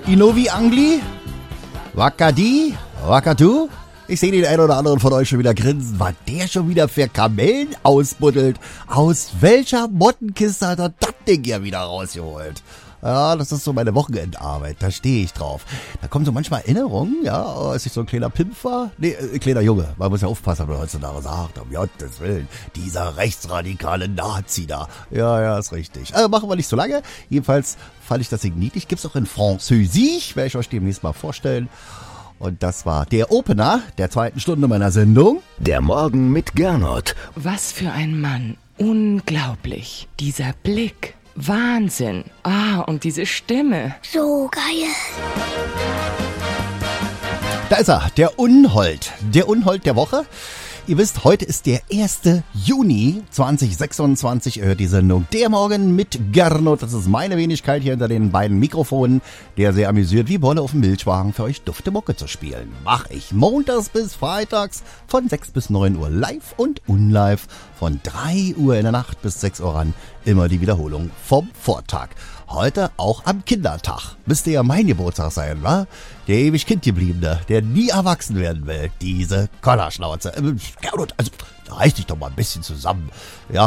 Inovi Angli? Wakadi? Wakatu? Ich sehe den einen oder anderen von euch schon wieder grinsen, was der schon wieder für Kamellen ausbuddelt. Aus welcher Mottenkiste hat er das Ding ja wieder rausgeholt? Ja, das ist so meine Wochenendarbeit, da stehe ich drauf. Da kommen so manchmal Erinnerungen, ja, als ich so ein kleiner Pimp war. Nee, kleiner Junge, man muss ja aufpassen, was man heutzutage sagt, um Gottes Willen, dieser rechtsradikale Nazi da. Ja, ist richtig. Also machen wir nicht so lange. Jedenfalls fand ich das Ding niedlich. Gibt's auch in Französisch, werde ich euch demnächst mal vorstellen. Und das war der Opener der 2. Stunde meiner Sendung. Der Morgen mit Gernot. Was für ein Mann. Unglaublich. Dieser Blick. Wahnsinn. Und diese Stimme. So geil. Da ist er, der Unhold. Der Unhold der Woche. Ihr wisst, heute ist der 1. Juni 2026. Ihr hört die Sendung Der Morgen mit Gernot. Das ist meine Wenigkeit hier hinter den beiden Mikrofonen, der sehr amüsiert wie Bolle auf dem Milchwagen für euch dufte Mucke zu spielen. Mach ich montags bis freitags von 6 bis 9 Uhr live und unlive von 3 Uhr in der Nacht bis 6 Uhr ran. Immer die Wiederholung vom Vortag. Heute auch am Kindertag. Müsste ja mein Geburtstag sein, wa? Der ewig Kindgebliebene, der nie erwachsen werden will. Diese Kollerschnauze. Gernot, also reiß dich doch mal ein bisschen zusammen. Ja,